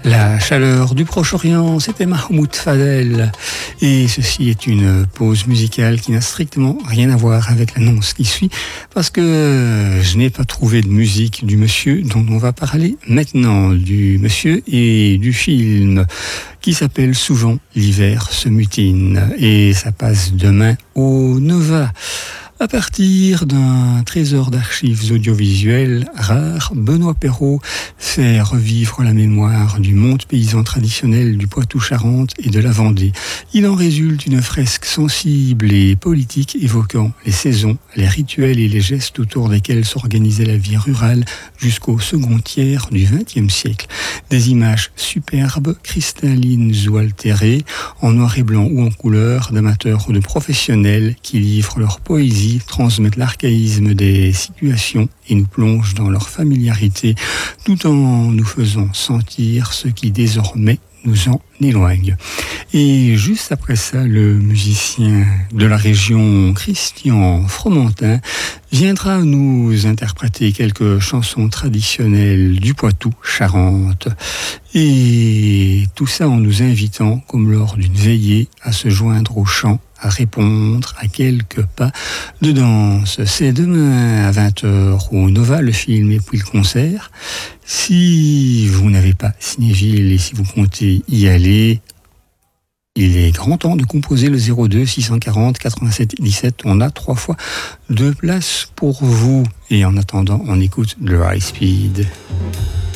La chaleur du Proche-Orient, c'était Mahmoud Fadel. Et ceci est une pause musicale qui n'a strictement rien à voir avec l'annonce qui suit, parce que je n'ai pas trouvé de musique du monsieur dont on va parler maintenant, du monsieur et du film qui s'appelle souvent L'hiver se mutine. Et ça passe demain au Nova. À partir d'un trésor d'archives audiovisuelles rares, Benoît Perrault fait revivre la mémoire du monde paysan traditionnel du Poitou-Charentes et de la Vendée. Il en résulte une fresque sensible et politique évoquant les saisons, les rituels et les gestes autour desquels s'organisait la vie rurale jusqu'au second tiers du XXe siècle. Des images superbes, cristallines ou altérées, en noir et blanc ou en couleur, d'amateurs ou de professionnels qui livrent leur poésie, transmettent l'archaïsme des situations et nous plongent dans leur familiarité tout en nous faisant sentir ce qui désormais nous en éloigne. Et juste après ça, le musicien de la région Christian Fromentin viendra nous interpréter quelques chansons traditionnelles du Poitou-Charentes. Et tout ça en nous invitant, comme lors d'une veillée, à se joindre au chant, à répondre à quelques pas de danse. C'est demain à 20h au Nova, le film et puis le concert. Si vous n'avez pas Cinéville et si vous comptez y aller, il est grand temps de composer le 02 640 87 17. On a 3 fois 2 places pour vous. Et en attendant, on écoute le High Speed.